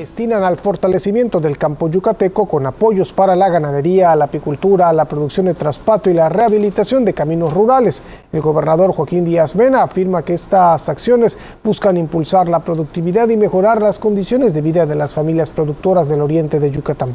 destinan al fortalecimiento del campo yucateco con apoyos para la ganadería, la apicultura, la producción de traspato y la rehabilitación de caminos rurales. El gobernador Joaquín Díaz Mena afirma que estas acciones buscan impulsar la productividad y mejorar las condiciones de vida de las familias productoras del oriente de Yucatán.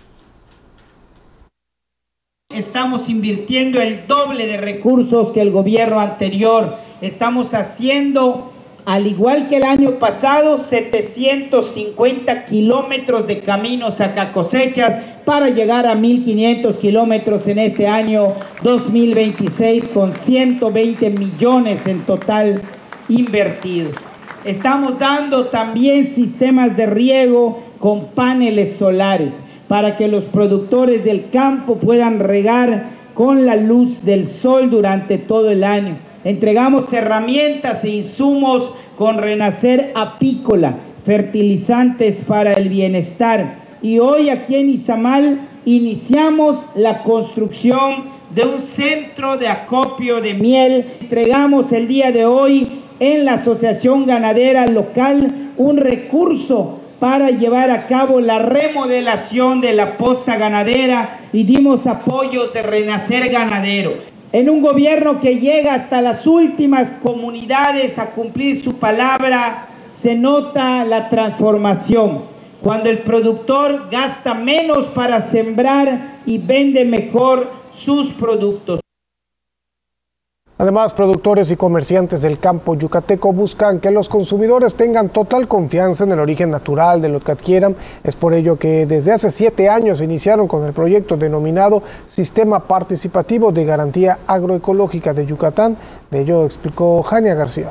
Estamos invirtiendo el doble de recursos que el gobierno anterior. Estamos haciendo, al igual que el año pasado, 750 kilómetros de caminos a cosechas para llegar a 1.500 kilómetros en este año 2026 con 120 millones en total invertidos. Estamos dando también sistemas de riego con paneles solares para que los productores del campo puedan regar con la luz del sol durante todo el año. Entregamos herramientas e insumos con Renacer Apícola, fertilizantes para el bienestar. Y hoy aquí en Izamal iniciamos la construcción de un centro de acopio de miel. Entregamos el día de hoy en la Asociación Ganadera Local un recurso para llevar a cabo la remodelación de la posta ganadera y dimos apoyos de Renacer Ganadero. En un gobierno que llega hasta las últimas comunidades a cumplir su palabra, se nota la transformación. Cuando el productor gasta menos para sembrar y vende mejor sus productos. Además, productores y comerciantes del campo yucateco buscan que los consumidores tengan total confianza en el origen natural de lo que adquieran. Es por ello que desde hace 7 años iniciaron con el proyecto denominado Sistema Participativo de Garantía Agroecológica de Yucatán. De ello explicó Jania García.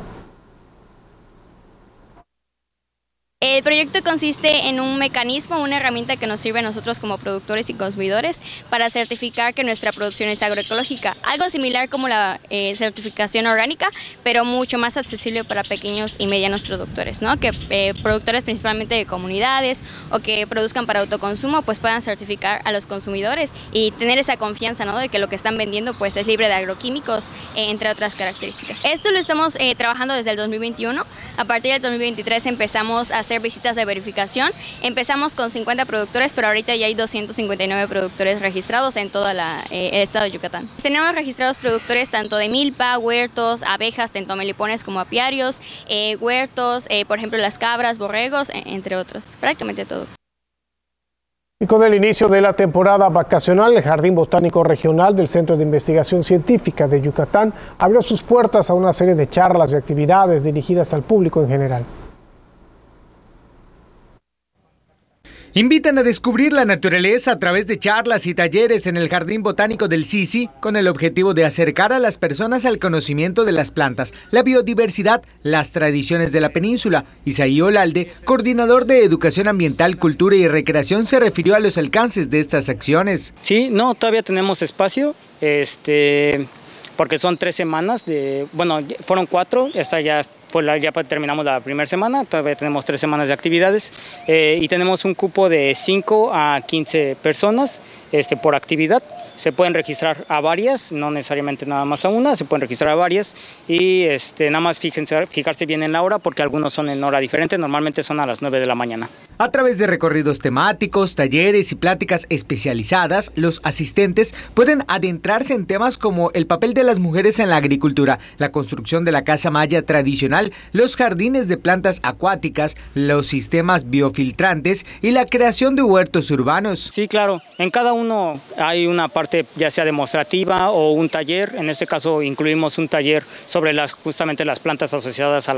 El proyecto consiste en un mecanismo, una herramienta que nos sirve a nosotros como productores y consumidores para certificar que nuestra producción es agroecológica. Algo similar como la certificación orgánica, pero mucho más accesible para pequeños y medianos productores, ¿no? Que productores principalmente de comunidades o que produzcan para autoconsumo pues puedan certificar a los consumidores y tener esa confianza, ¿no? De que lo que están vendiendo pues es libre de agroquímicos, entre otras características. Esto lo estamos trabajando desde el 2021. A partir del 2023 empezamos a hacer visitas de verificación. Empezamos con 50 productores, pero ahorita ya hay 259 productores registrados en todo el estado de Yucatán. Tenemos registrados productores tanto de milpa, huertos, abejas, tanto melipones como apiarios, huertos, por ejemplo las cabras, borregos, entre otros, prácticamente todo. Y con el inicio de la temporada vacacional, el Jardín Botánico Regional del Centro de Investigación Científica de Yucatán abrió sus puertas a una serie de charlas y actividades dirigidas al público en general. Invitan a descubrir la naturaleza a través de charlas y talleres en el Jardín Botánico del Sisi, con el objetivo de acercar a las personas al conocimiento de las plantas, la biodiversidad, las tradiciones de la península. Isaí Olalde, coordinador de Educación Ambiental, Cultura y Recreación, se refirió a los alcances de estas acciones. Sí, no, todavía tenemos espacio, porque son 3 semanas, fueron 4, ya terminamos la primera semana, todavía tenemos 3 semanas de actividades y tenemos un cupo de 5 a 15 personas por actividad. Se pueden registrar a varias, no necesariamente nada más a una, se pueden registrar a varias y nada más fijarse bien en la hora porque algunos son en hora diferente, normalmente son a las 9 de la mañana. A través de recorridos temáticos, talleres y pláticas especializadas, los asistentes pueden adentrarse en temas como el papel de las mujeres en la agricultura, la construcción de la casa maya tradicional, los jardines de plantas acuáticas, los sistemas biofiltrantes y la creación de huertos urbanos. Sí, claro, en cada uno hay una parte ya sea demostrativa o un taller. En este caso incluimos un taller sobre justamente las plantas asociadas a